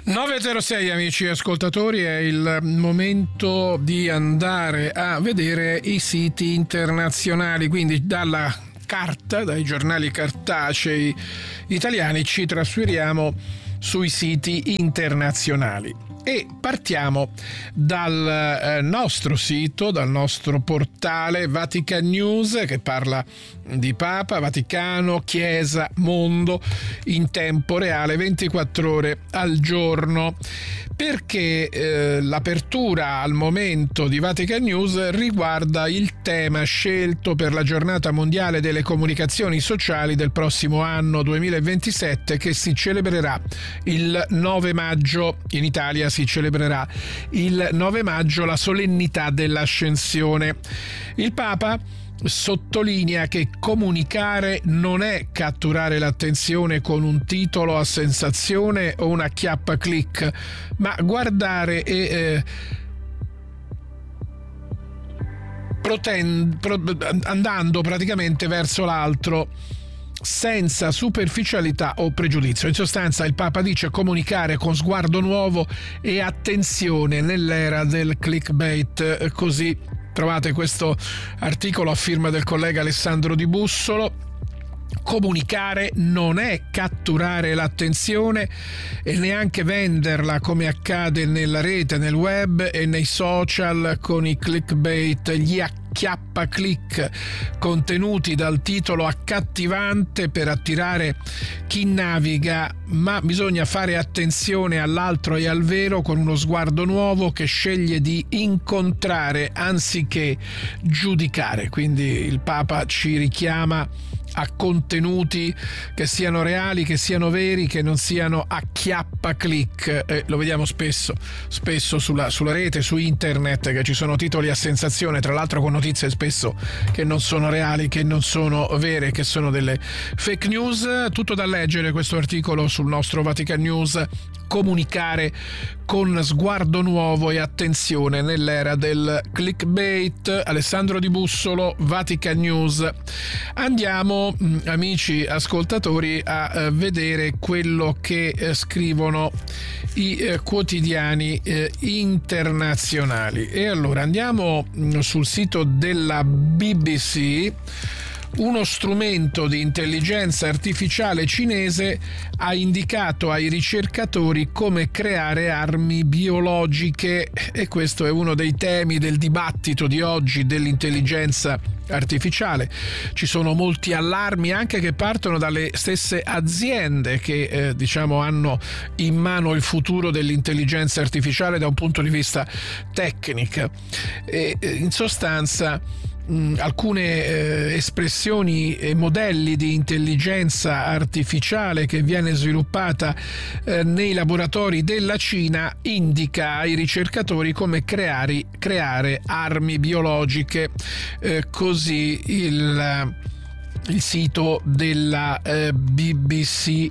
906 amici ascoltatori, è il momento di andare a vedere i siti internazionali, quindi dalla carta, dai giornali cartacei italiani ci trasferiamo sui siti internazionali e partiamo dal nostro sito, dal nostro portale Vatican News, che parla di Papa, Vaticano, Chiesa, mondo in tempo reale 24 ore al giorno, perché l'apertura al momento di Vatican News riguarda il tema scelto per la giornata mondiale delle comunicazioni sociali del prossimo anno 2027, che si celebrerà il 9 maggio. In Italia si celebrerà il 9 maggio la solennità dell'Ascensione. Il Papa sottolinea che comunicare non è catturare l'attenzione con un titolo a sensazione o una chiappa click, ma guardare e andando praticamente verso l'altro senza superficialità o pregiudizio. In sostanza il Papa dice comunicare con sguardo nuovo e attenzione nell'era del clickbait. Così trovate questo articolo a firma del collega Alessandro Di Bussolo. Comunicare non è catturare l'attenzione e neanche venderla come accade nella rete, nel web e nei social con i clickbait, gli acchiappa click contenuti dal titolo accattivante per attirare chi naviga, ma bisogna fare attenzione all'altro e al vero con uno sguardo nuovo che sceglie di incontrare anziché giudicare. Quindi il Papa ci richiama a contenuti che siano reali, che siano veri, che non siano acchiappa click. Lo vediamo spesso sulla rete, su internet, che ci sono titoli a sensazione, tra l'altro con notizie spesso che non sono reali, che non sono vere, che sono delle fake news. Tutto da leggere questo articolo sul nostro Vatican News. Comunicare con sguardo nuovo e attenzione nell'era del clickbait. Alessandro Di Bussolo, Vatican News. Andiamo, amici ascoltatori, a vedere quello che scrivono i quotidiani internazionali. E allora andiamo sul sito della BBC. Uno strumento di intelligenza artificiale cinese ha indicato ai ricercatori come creare armi biologiche, e questo è uno dei temi del dibattito di oggi dell'intelligenza artificiale. Ci sono molti allarmi anche che partono dalle stesse aziende che hanno in mano il futuro dell'intelligenza artificiale da un punto di vista tecnico. E in sostanza alcune espressioni e modelli di intelligenza artificiale che viene sviluppata nei laboratori della Cina indica ai ricercatori come creare armi biologiche. Così il sito della BBC.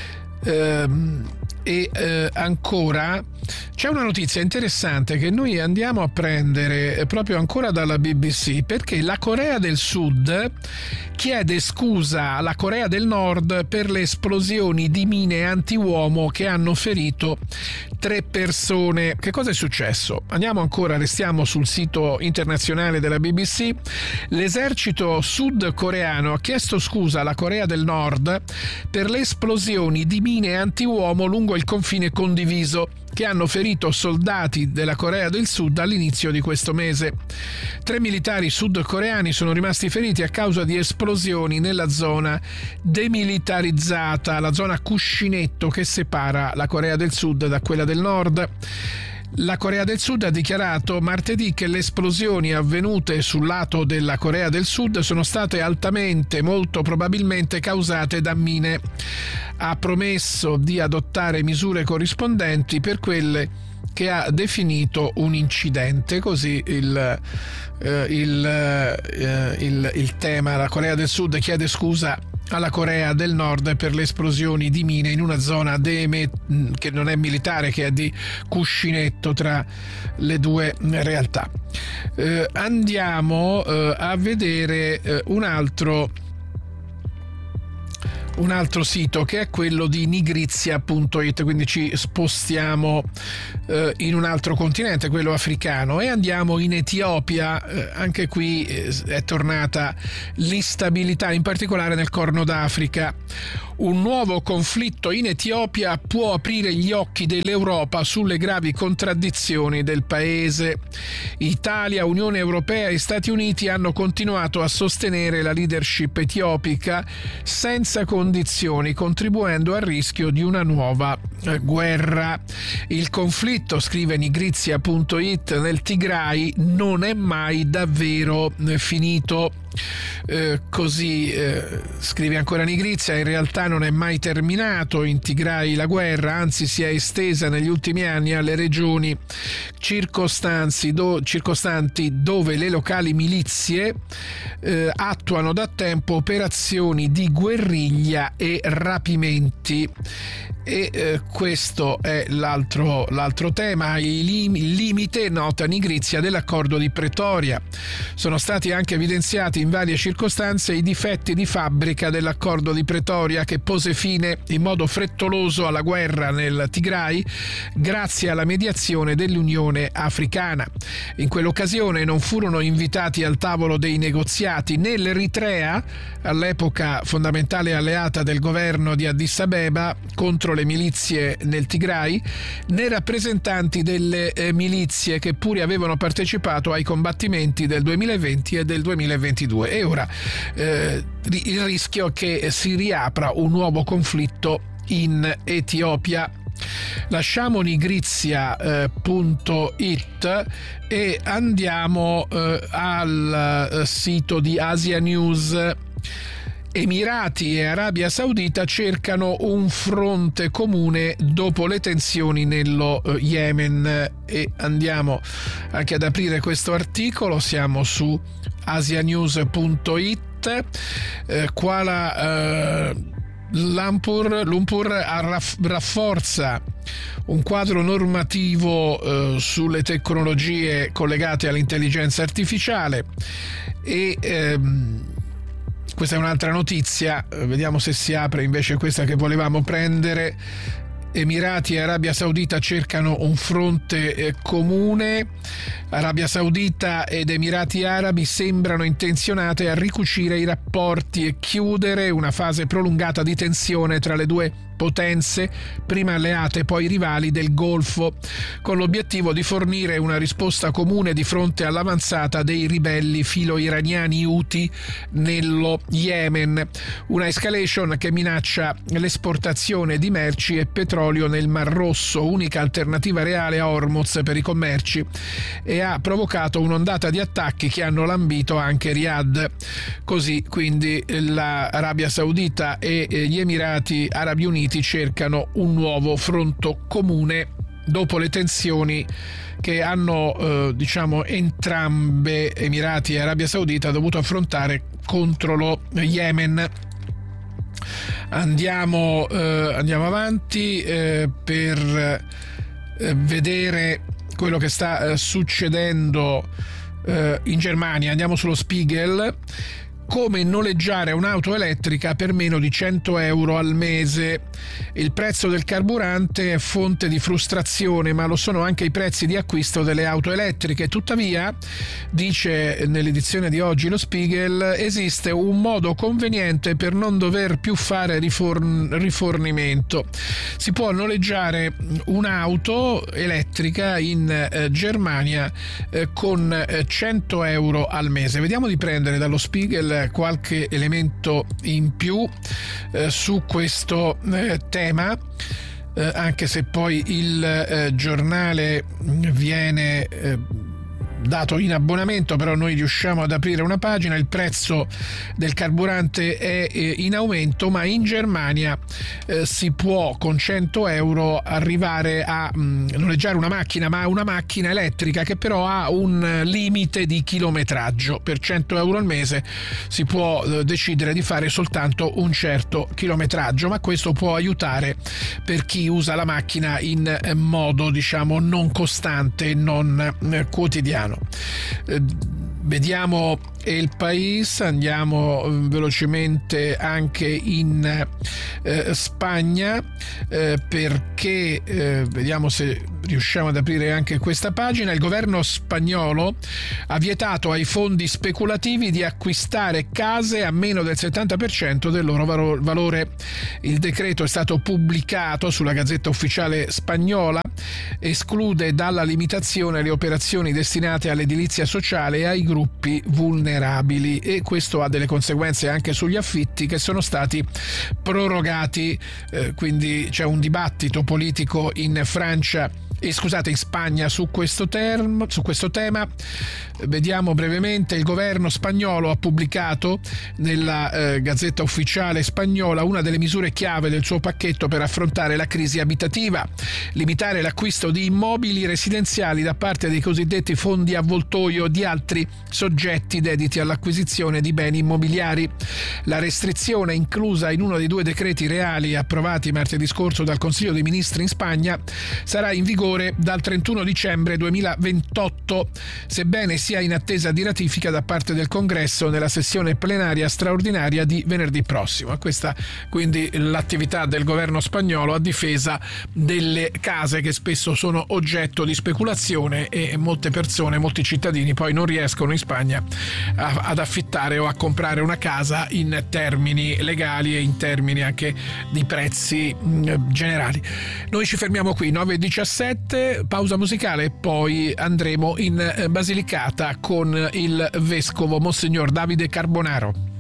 Ancora c'è una notizia interessante che noi andiamo a prendere proprio ancora dalla BBC, perché la Corea del Sud chiede scusa alla Corea del Nord per le esplosioni di mine antiuomo che hanno ferito 3 persone. Che cosa è successo? Restiamo sul sito internazionale della BBC. L'esercito sudcoreano ha chiesto scusa alla Corea del Nord per le esplosioni di mine antiuomo lungo il confine condiviso che hanno ferito soldati della Corea del Sud all'inizio di questo mese. 3 militari sudcoreani sono rimasti feriti a causa di esplosioni nella zona demilitarizzata, la zona cuscinetto che separa la Corea del Sud da quella del Nord. La Corea del Sud ha dichiarato martedì che le esplosioni avvenute sul lato della Corea del Sud sono state altamente, molto probabilmente causate da mine. Ha promesso di adottare misure corrispondenti per quelle che ha definito un incidente. Così il tema. La Corea del Sud chiede scusa alla Corea del Nord per le esplosioni di mine in una zona che non è militare, che è di cuscinetto tra le due realtà. Andiamo a vedere un altro un altro sito che è quello di nigrizia.it, quindi ci spostiamo in un altro continente, quello africano, e andiamo in Etiopia. Anche qui è tornata l'instabilità, in particolare nel Corno d'Africa. Un nuovo conflitto in Etiopia può aprire gli occhi dell'Europa sulle gravi contraddizioni del paese. Italia, Unione Europea e Stati Uniti hanno continuato a sostenere la leadership etiopica senza condizioni, contribuendo al rischio di una nuova guerra. Il conflitto, scrive nigrizia.it, nel Tigray non è mai davvero finito. Così scrive ancora Nigrizia, in realtà non è mai terminato in Tigray la guerra, anzi si è estesa negli ultimi anni alle regioni circostanti dove le locali milizie attuano da tempo operazioni di guerriglia e rapimenti. E questo è l'altro tema, il limite, nota Nigrizia, dell'accordo di Pretoria. Sono stati anche evidenziati in varie circostanze i difetti di fabbrica dell'accordo di Pretoria, che pose fine in modo frettoloso alla guerra nel Tigray grazie alla mediazione dell'Unione Africana. In quell'occasione non furono invitati al tavolo dei negoziati né l'Eritrea, all'epoca fondamentale alleata del governo di Addis Abeba contro le milizie nel Tigray, né rappresentanti delle milizie che pure avevano partecipato ai combattimenti del 2020 e del 2022. E ora il rischio è che si riapra un nuovo conflitto in Etiopia. Lasciamo nigrizia.it e andiamo al sito di Asia News. Emirati e Arabia Saudita cercano un fronte comune dopo le tensioni nello Yemen, e andiamo anche ad aprire questo articolo. Siamo su asianews.it. Lumpur rafforza un quadro normativo sulle tecnologie collegate all'intelligenza artificiale e questa è un'altra notizia. Vediamo se si apre invece questa che volevamo prendere. Emirati e Arabia Saudita cercano un fronte comune. Arabia Saudita ed Emirati Arabi sembrano intenzionate a ricucire i rapporti e chiudere una fase prolungata di tensione tra le due potenze, prima alleate poi rivali del Golfo, con l'obiettivo di fornire una risposta comune di fronte all'avanzata dei ribelli filo-iraniani Houthi nello Yemen. Una escalation che minaccia l'esportazione di merci e petrolio nel Mar Rosso, unica alternativa reale a Hormuz per i commerci, e ha provocato un'ondata di attacchi che hanno lambito anche Riyadh. Così quindi l'Arabia Saudita e gli Emirati Arabi Uniti cercano un nuovo fronte comune dopo le tensioni che hanno entrambe, Emirati e Arabia Saudita, dovuto affrontare contro lo Yemen. Andiamo avanti per vedere quello che sta succedendo in Germania. Andiamo sullo Spiegel. Come noleggiare un'auto elettrica per meno di 100 euro al mese. Il prezzo del carburante è fonte di frustrazione, ma lo sono anche i prezzi di acquisto delle auto elettriche. Tuttavia, dice nell'edizione di oggi lo Spiegel, esiste un modo conveniente per non dover più fare rifornimento. Si può noleggiare un'auto elettrica in Germania con 100 euro al mese. Vediamo di prendere dallo Spiegel qualche elemento in più su questo tema, anche se poi il giornale viene dato in abbonamento, però noi riusciamo ad aprire una pagina. Il prezzo del carburante è in aumento, ma in Germania si può con 100 euro arrivare a noleggiare una macchina, ma una macchina elettrica che però ha un limite di chilometraggio. Per 100 euro al mese si può decidere di fare soltanto un certo chilometraggio, ma questo può aiutare per chi usa la macchina in modo non costante, non quotidiano. Vediamo e il País. Andiamo velocemente anche in Spagna, perché vediamo se riusciamo ad aprire anche questa pagina. Il governo spagnolo ha vietato ai fondi speculativi di acquistare case a meno del 70% del loro valore. Il decreto è stato pubblicato sulla Gazzetta Ufficiale spagnola, esclude dalla limitazione le operazioni destinate all'edilizia sociale e ai gruppi vulnerabili, e questo ha delle conseguenze anche sugli affitti che sono stati prorogati. Quindi c'è un dibattito politico in in Spagna su questo tema. Vediamo brevemente. Il governo spagnolo ha pubblicato nella Gazzetta Ufficiale spagnola una delle misure chiave del suo pacchetto per affrontare la crisi abitativa: limitare l'acquisto di immobili residenziali da parte dei cosiddetti fondi avvoltoio o di altri soggetti dediti all'acquisizione di beni immobiliari. La restrizione, inclusa in uno dei 2 decreti reali approvati martedì scorso dal Consiglio dei Ministri in Spagna, sarà in vigore dal 31 dicembre 2028, sebbene sia in attesa di ratifica da parte del Congresso nella sessione plenaria straordinaria di venerdì prossimo. Questa quindi l'attività del governo spagnolo a difesa delle case che spesso sono oggetto di speculazione, e molte persone, molti cittadini poi non riescono in Spagna ad affittare o a comprare una casa in termini legali e in termini anche di prezzi generali. Noi ci fermiamo qui, 9:17, pausa musicale, e poi andremo in Basilicata con il vescovo Monsignor Davide Carbonaro.